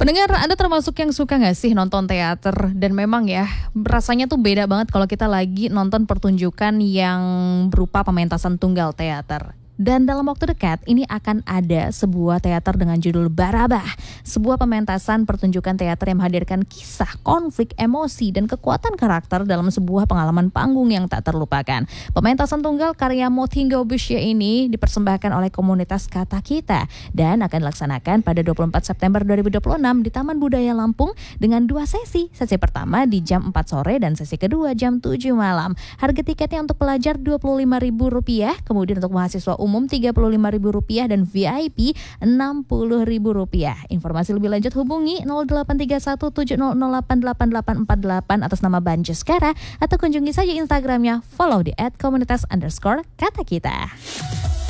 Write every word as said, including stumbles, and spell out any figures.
Pendengar, Anda termasuk yang suka gak sih nonton teater? Dan memang ya, rasanya tuh beda banget kalau kita lagi nonton pertunjukan yang berupa pementasan tunggal teater. Dan dalam waktu dekat, ini akan ada sebuah teater dengan judul Barabah. Sebuah pementasan pertunjukan teater yang menghadirkan kisah, konflik, emosi, dan kekuatan karakter dalam sebuah pengalaman panggung yang tak terlupakan. Pementasan tunggal karya Motingo Busya ini dipersembahkan oleh komunitas Kata Kita dan akan dilaksanakan pada dua puluh empat September dua ribu dua puluh enam di Taman Budaya Lampung dengan dua sesi. Sesi pertama di jam empat sore dan sesi kedua jam tujuh malam. Harga tiketnya untuk pelajar dua puluh lima ribu rupiah, kemudian untuk mahasiswa umum tiga puluh lima ribu rupiah dan V I P enam puluh ribu rupiah. Informasi lebih lanjut hubungi nol delapan tiga satu tujuh nol nol delapan delapan delapan empat delapan atas nama Banjeskara atau kunjungi saja Instagramnya, follow di at komunitas underscore kata kita.